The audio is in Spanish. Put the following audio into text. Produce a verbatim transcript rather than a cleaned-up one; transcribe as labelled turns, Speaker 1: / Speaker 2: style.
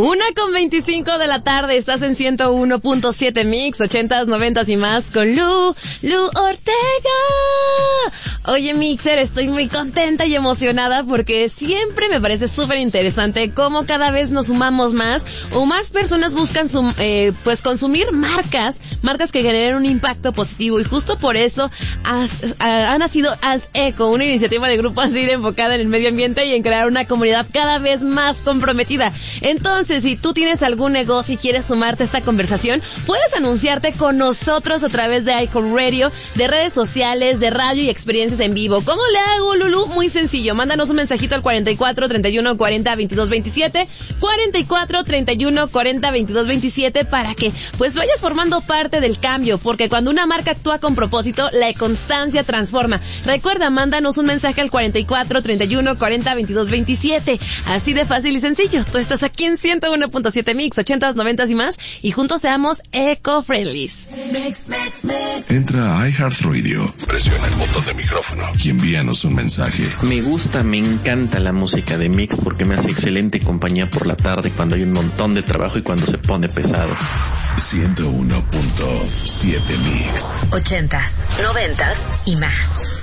Speaker 1: Una con veinticinco de la tarde, estás en ciento uno punto siete Mix, ochentas, noventas y más con Lu, Lu Ortega. Oye, Mixer, estoy muy contenta y emocionada porque siempre me parece súper interesante cómo cada vez nos sumamos más o más personas buscan sum, eh, pues consumir marcas, marcas que generen un impacto positivo, y justo por eso has, ha, ha nacido As Eco, una iniciativa de Grupo Asir enfocada en el medio ambiente y en crear una comunidad cada vez más comprometida. Entonces, si tú tienes algún negocio y quieres sumarte a esta conversación, puedes anunciarte con nosotros a través de iHeartRadio, de redes sociales, de radio y experiencias en vivo. ¿Cómo le hago, Lulú? Muy sencillo. Mándanos un mensajito al cuarenta y cuatro, treinta y uno, cuarenta, veintidós, veintisiete, cuarenta y cuatro, treinta y uno, cuarenta, veintidós, veintisiete, para que pues vayas formando parte del cambio, porque cuando una marca actúa con propósito, la constancia transforma. Recuerda, mándanos un mensaje al cuarenta y cuatro, treinta y uno, cuarenta, veintidós, veintisiete. Así de fácil y sencillo. Tú estás aquí en ciento uno punto siete Mix, ochentas, noventas y más, y juntos seamos eco-friendlies.
Speaker 2: Entra a iHeartRadio, presiona el botón de micrófono y envíanos un mensaje.
Speaker 3: Me gusta, me encanta la música de Mix porque me hace excelente compañía por la tarde cuando hay un montón de trabajo y cuando se pone pesado.
Speaker 2: ciento uno punto siete Mix.
Speaker 4: Ochentas, noventas y más.